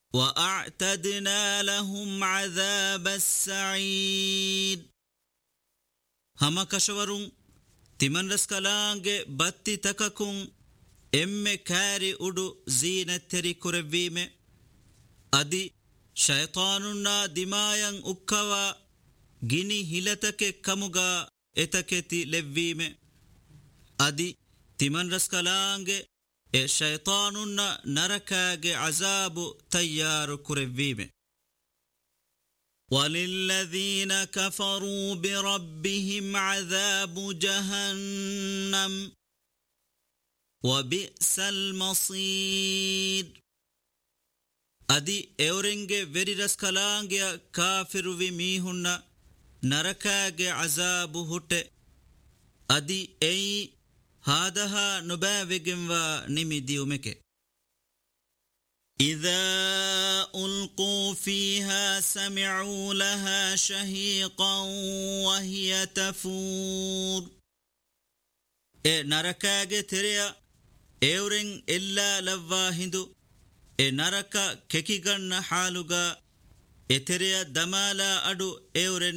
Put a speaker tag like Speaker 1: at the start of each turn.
Speaker 1: وأعتدنا لهم عذاب السعير هما كشورون تمن رسكالانج باتي تككون emme kaari udu zeenatteri kurevime adi shaytanunna dimayan ukkawa gini hilatake kamuga etaketi levvime adi timan raskalange e shaytanunna narakage azabu tayyaru kurevime وللذين كفروا بربهم عذاب جهنم وبئس المصير أدي أورنجي فيريرس كلانجيا كافر في ميهن نركاج عذاب هوت أدي أي هذا نباوجن ونمديومك إذا ألقوا فيها سمعوا لها شهيقا وهي تفور نركاج تريا أورن إلا لواهندو نركا كيكيغن حالوغا تريا دمالا أدو أورن